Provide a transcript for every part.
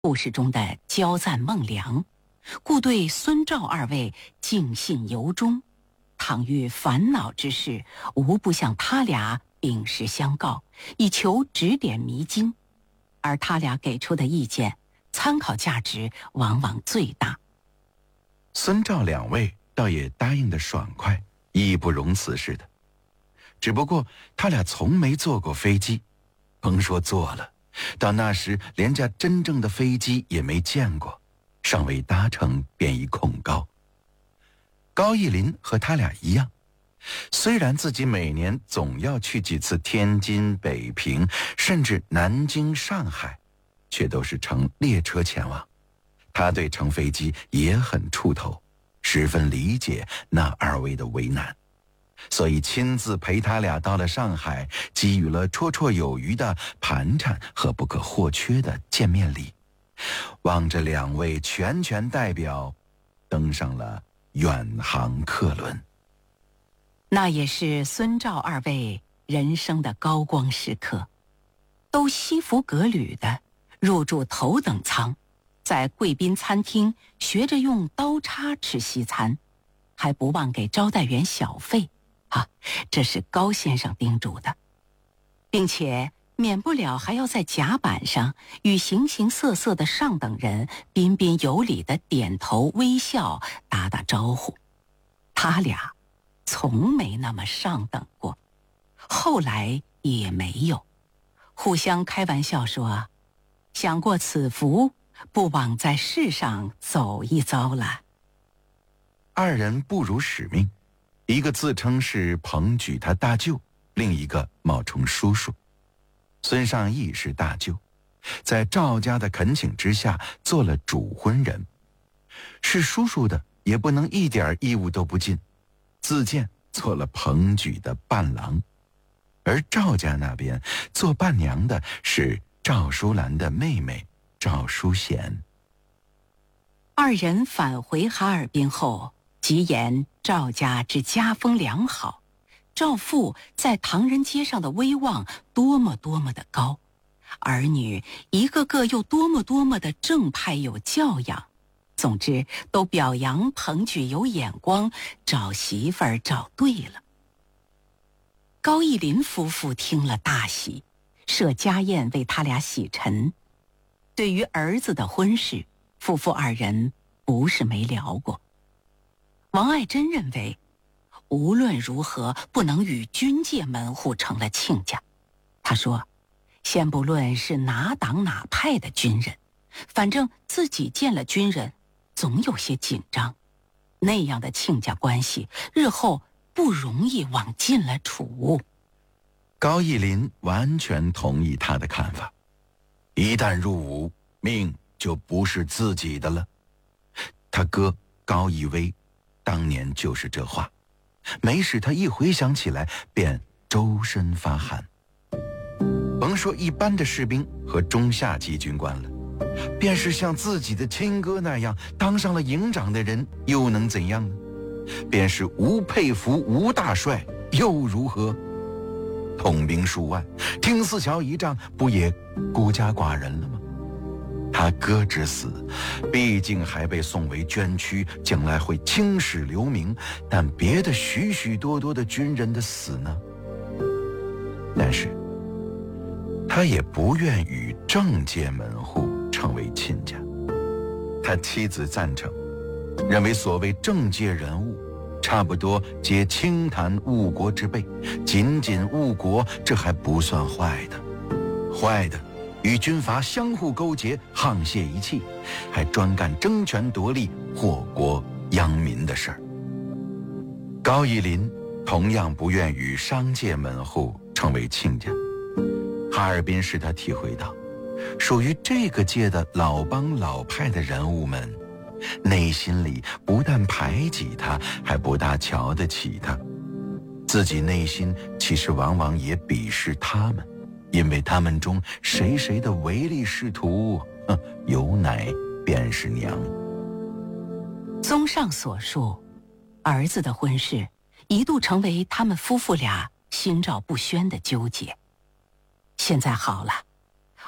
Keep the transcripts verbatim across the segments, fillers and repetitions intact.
故事中的骄赞孟良，故对孙赵二位敬信由衷。倘遇烦恼之事，无不向他俩禀实相告，以求指点迷津。而他俩给出的意见，参考价值往往最大。 孙赵两位倒也答应得爽快，义不容辞似的。只不过他俩从没坐过飞机，甭说坐了，到那时连架真正的飞机也没见过，尚未搭乘便已恐高。高义林和他俩一样，虽然自己每年总要去几次天津、北平，甚至南京、上海，却都是乘列车前往。他对乘飞机也很怵头，十分理解那二位的为难，所以亲自陪他俩到了上海，给予了绰绰有余的盘缠和不可或缺的见面礼，望着两位全权代表登上了远航客轮。 那也是孙赵二位人生的高光时刻，都西服革履的入住头等舱，在贵宾餐厅学着用刀叉吃西餐，还不忘给招待员小费啊，这是高先生叮嘱的，并且免不了还要在甲板上与形形色色的上等人彬彬有礼的点头微笑打打招呼。他俩从没那么上等过，后来也没有，互相开玩笑说，享过此福，不枉在世上走一遭了。 二人不辱使命，一个自称是彭举他大舅，另一个冒充叔叔。孙尚义是大舅，在赵家的恳请之下做了主婚人，是叔叔的也不能一点义务都不尽，自荐做了彭举的伴郎。而赵家那边做伴娘的是赵淑兰的妹妹赵淑贤。 二人返回哈尔滨后，即言赵家之家风良好，赵父在唐人街上的威望多么多么的高，儿女一个个又多么多么的正派有教养，总之都表扬彭举有眼光，找媳妇儿找对了。高义林夫妇听了大喜，设家宴为他俩洗尘。对于儿子的婚事，夫妇二人不是没聊过。王爱珍认为，无论如何不能与军界门户成了亲家。他说，先不论是哪党哪派的军人，反正自己见了军人总有些紧张，那样的亲家关系日后不容易往近了处。 高义林完全同意他的看法，一旦入伍，命就不是自己的了。他哥高义威当年就是这话，没使他一回想起来便周身发寒。甭说一般的士兵和中下级军官了，便是像自己的亲哥那样当上了营长的人，又能怎样呢？便是吴佩孚吴大帅又如何？统兵数万，听四桥一仗，不也孤家寡人了吗？他哥之死，毕竟还被送为捐躯，将来会青史留名，但别的许许多多的军人的死呢？但是他也不愿与政界门户成为亲家。他妻子赞成，认为所谓政界人物差不多皆轻谈误国之辈，仅仅误国这还不算坏的，坏的与军阀相互勾结，沆瀣一气，还专干争权夺利、祸国殃民的事儿。高义林同样不愿与商界门户成为亲家。哈尔滨使他体会到，属于这个界的老帮老派的人物们，内心里不但排挤他，还不大瞧得起他，自己内心其实往往也鄙视他们，因为他们中谁谁的唯利是图，哼，有奶便是娘。 综上所述，儿子的婚事一度成为他们夫妇俩心照不宣的纠结。现在好了，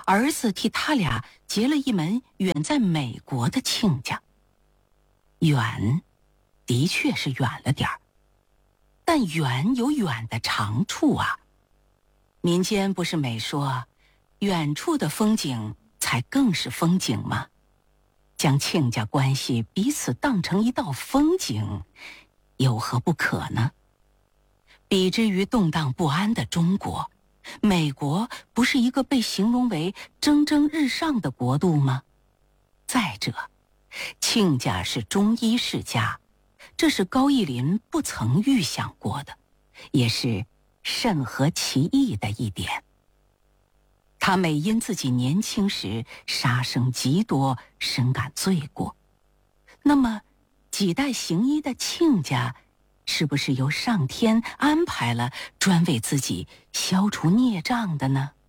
儿子替他俩结了一门远在美国的亲家。远，的确是远了点儿，但远有远的长处啊。民间不是美说，远处的风景才更是风景吗？将亲家关系彼此当成一道风景，有何不可呢？比之于动荡不安的中国，美国不是一个被形容为蒸蒸日上的国度吗？再者，亲家是中医世家，这是高逸林不曾预想过的，也是甚合其意的一点。他每因自己年轻时杀生极多，深感罪过。那么，几代行医的亲家，是不是由上天安排了专为自己消除孽障的呢？